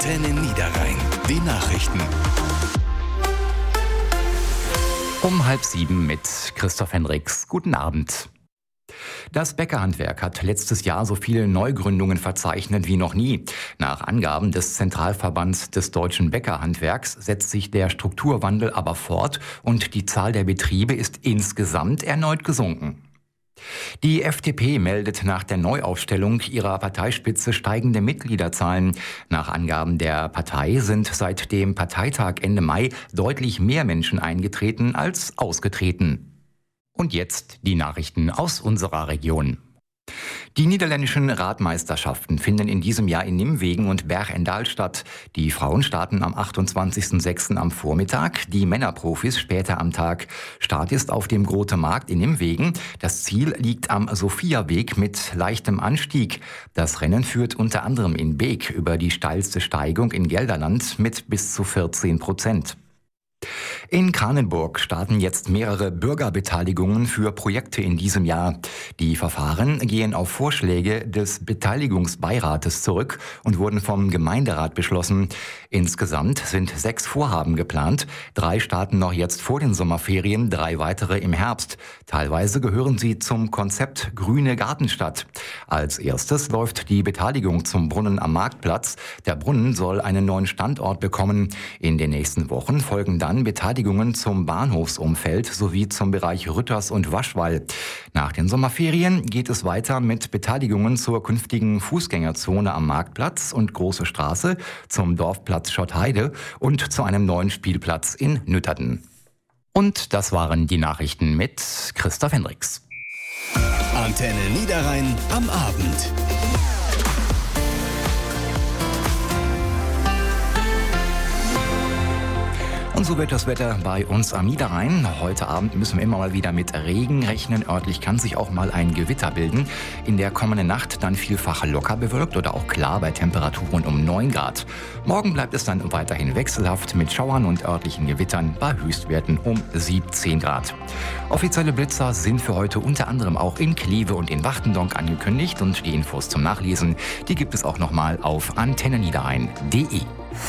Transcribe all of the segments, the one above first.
Antenne Niederrhein. Die Nachrichten. Um 6:30 mit Christoph Hendricks. Guten Abend. Das Bäckerhandwerk hat letztes Jahr so viele Neugründungen verzeichnet wie noch nie. Nach Angaben des Zentralverbands des deutschen Bäckerhandwerks setzt sich der Strukturwandel aber fort und die Zahl der Betriebe ist insgesamt erneut gesunken. Die FDP meldet nach der Neuaufstellung ihrer Parteispitze steigende Mitgliederzahlen. Nach Angaben der Partei sind seit dem Parteitag Ende Mai deutlich mehr Menschen eingetreten als ausgetreten. Und jetzt die Nachrichten aus unserer Region. Die niederländischen Radmeisterschaften finden in diesem Jahr in Nimwegen und Bergendal statt. Die Frauen starten am 28.06. am Vormittag, die Männerprofis später am Tag. Start ist auf dem Grote Markt in Nimwegen. Das Ziel liegt am Sophiaweg mit leichtem Anstieg. Das Rennen führt unter anderem in Beek über die steilste Steigung in Gelderland mit bis zu 14%. In Kranenburg starten jetzt mehrere Bürgerbeteiligungen für Projekte in diesem Jahr. Die Verfahren gehen auf Vorschläge des Beteiligungsbeirates zurück und wurden vom Gemeinderat beschlossen. Insgesamt sind 6 Vorhaben geplant. 3 starten noch jetzt vor den Sommerferien, 3 weitere im Herbst. Teilweise gehören sie zum Konzept Grüne Gartenstadt. Als erstes läuft die Beteiligung zum Brunnen am Marktplatz. Der Brunnen soll einen neuen Standort bekommen. In den nächsten Wochen folgen dann Beteiligungen zum Bahnhofsumfeld sowie zum Bereich Rütters und Waschwall. Nach den Sommerferien geht es weiter mit Beteiligungen zur künftigen Fußgängerzone am Marktplatz und Große Straße, zum Dorfplatz Schottheide und zu einem neuen Spielplatz in Nütterden. Und das waren die Nachrichten mit Christoph Hendricks. Antenne Niederrhein am Abend. Und so wird das Wetter bei uns am Niederrhein. Heute Abend müssen wir immer mal wieder mit Regen rechnen. Örtlich kann sich auch mal ein Gewitter bilden. In der kommenden Nacht dann vielfach locker bewölkt oder auch klar bei Temperaturen um 9 Grad. Morgen bleibt es dann weiterhin wechselhaft mit Schauern und örtlichen Gewittern bei Höchstwerten um 17 Grad. Offizielle Blitzer sind für heute unter anderem auch in Kleve und in Wachtendonk angekündigt. Und die Infos zum Nachlesen, die gibt es auch nochmal auf antenneniederrhein.de.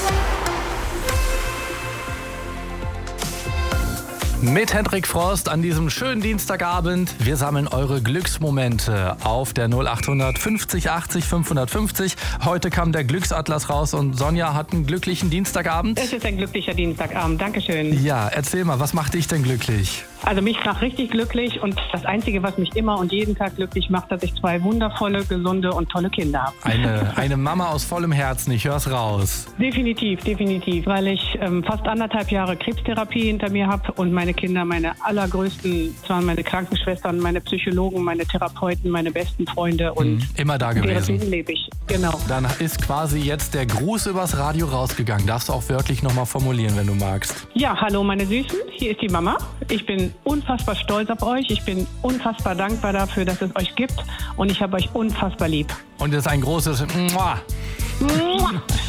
Mit Hendrik Frost an diesem schönen Dienstagabend. Wir sammeln eure Glücksmomente auf der 0800 50 80 550. Heute kam der Glücksatlas raus und Sonja hat einen glücklichen Dienstagabend. Es ist ein glücklicher Dienstagabend, Dankeschön. Ja, erzähl mal, was macht dich denn glücklich? Also mich macht richtig glücklich und das Einzige, was mich immer und jeden Tag glücklich macht, dass ich 2 wundervolle, gesunde und tolle Kinder habe. Eine Mama aus vollem Herzen, ich hör's raus. Definitiv, weil ich fast 1,5 Jahre Krebstherapie hinter mir habe und meine Kinder, meine allergrößten, das waren meine Krankenschwestern, meine Psychologen, meine Therapeuten, meine besten Freunde und immer da gewesen. Deren lebe ich, genau. Dann ist quasi jetzt der Gruß übers Radio rausgegangen. Darfst du auch wörtlich nochmal formulieren, wenn du magst. Ja, hallo meine Süßen, hier ist die Mama. Ich bin unfassbar stolz auf euch. Ich bin unfassbar dankbar dafür, dass es euch gibt und ich habe euch unfassbar lieb. Und es ist ein großes Mua.